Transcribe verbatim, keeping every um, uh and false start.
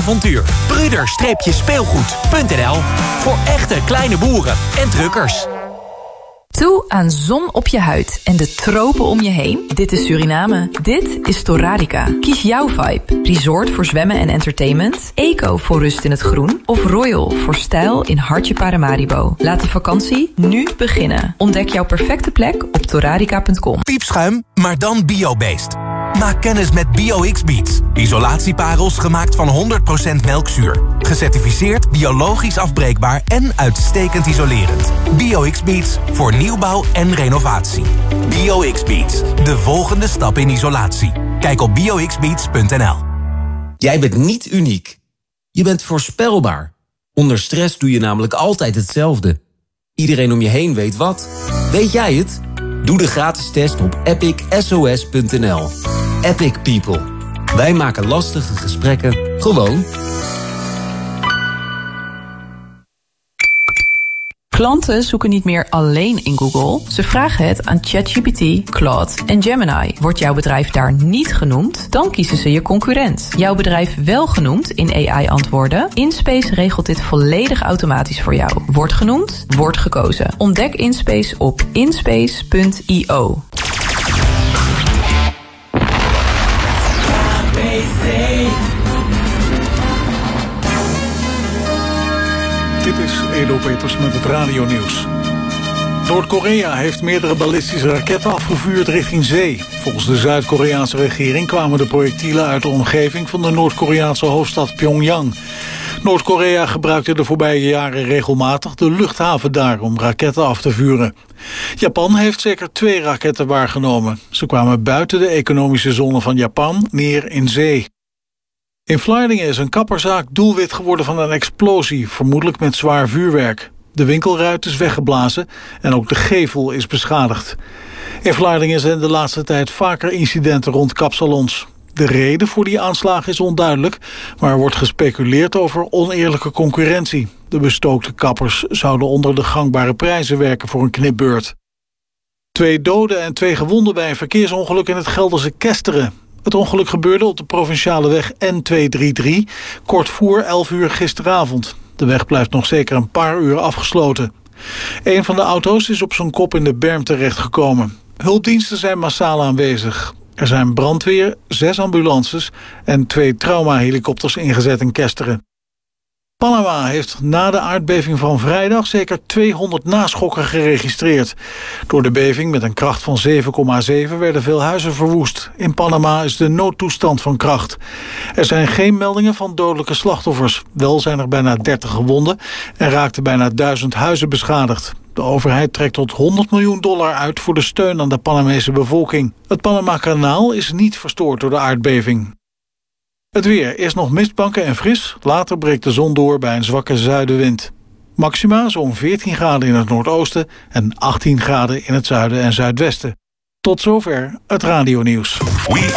avontuur. Bruder-speelgoed punt n l voor echte kleine boeren en truckers. Toe aan zon op je huid en de tropen om je heen? Dit is Suriname. Dit is Torarica. Kies jouw vibe. Resort voor zwemmen en entertainment. Eco voor rust in het groen. Of Royal voor stijl in hartje Paramaribo. Laat de vakantie nu beginnen. Ontdek jouw perfecte plek op torarica punt com. Piepschuim, maar dan bio-based. Maak kennis met BioX-Beats. Isolatieparels gemaakt van honderd procent melkzuur. Gecertificeerd, biologisch afbreekbaar en uitstekend isolerend. BioX-Beats voor nieuwbouw en renovatie. BioX-Beats, de volgende stap in isolatie. Kijk op bio x beats punt n l. Jij bent niet uniek. Je bent voorspelbaar. Onder stress doe je namelijk altijd hetzelfde. Iedereen om je heen weet wat. Weet jij het? Doe de gratis test op epic s o s punt n l. Epic People. Wij maken lastige gesprekken gewoon. Klanten zoeken niet meer alleen in Google. Ze vragen het aan ChatGPT, Claude en Gemini. Wordt jouw bedrijf daar niet genoemd, dan kiezen ze je concurrent. Jouw bedrijf wel genoemd in A I-antwoorden? InSpace regelt dit volledig automatisch voor jou. Wordt genoemd, wordt gekozen. Ontdek InSpace op inspace punt i o. Dit is Edo Peters met het radionieuws. Noord-Korea heeft meerdere ballistische raketten afgevuurd richting zee. Volgens de Zuid-Koreaanse regering kwamen de projectielen uit de omgeving van de Noord-Koreaanse hoofdstad Pyongyang. Noord-Korea gebruikte de voorbije jaren regelmatig de luchthaven daar om raketten af te vuren. Japan heeft zeker twee raketten waargenomen. Ze kwamen buiten de economische zone van Japan neer in zee. In Vlaardingen is een kapperzaak doelwit geworden van een explosie, vermoedelijk met zwaar vuurwerk. De winkelruit is weggeblazen en ook de gevel is beschadigd. In Vlaardingen zijn de laatste tijd vaker incidenten rond kapsalons. De reden voor die aanslag is onduidelijk, maar er wordt gespeculeerd over oneerlijke concurrentie. De bestookte kappers zouden onder de gangbare prijzen werken voor een knipbeurt. Twee doden en twee gewonden bij een verkeersongeluk in het Gelderse Kesteren. Het ongeluk gebeurde op de provinciale weg N tweehonderddraaiendertig, kort voor elf uur gisteravond. De weg blijft nog zeker een paar uur afgesloten. Een van de auto's is op zijn kop in de berm terechtgekomen. Hulpdiensten zijn massaal aanwezig. Er zijn brandweer, zes ambulances en twee traumahelikopters ingezet in Kesteren. Panama heeft na de aardbeving van vrijdag zeker tweehonderd naschokken geregistreerd. Door de beving met een kracht van zeven komma zeven werden veel huizen verwoest. In Panama is de noodtoestand van kracht. Er zijn geen meldingen van dodelijke slachtoffers. Wel zijn er bijna dertig gewonden en raakten bijna duizend huizen beschadigd. De overheid trekt tot honderd miljoen dollar uit voor de steun aan de Panamese bevolking. Het Panama-kanaal is niet verstoord door de aardbeving. Het weer. Eerst nog mistbanken en fris. Later breekt de zon door bij een zwakke zuidenwind. Maxima zo'n veertien graden in het noordoosten en achttien graden in het zuiden en zuidwesten. Tot zover het radionieuws.